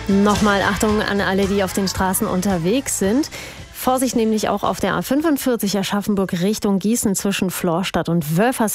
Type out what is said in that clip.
Nochmal Achtung an alle, die auf den Straßen unterwegs sind. Vorsicht nämlich auch auf der A45 Aschaffenburg Richtung Gießen zwischen Florstadt und Wölfersheim.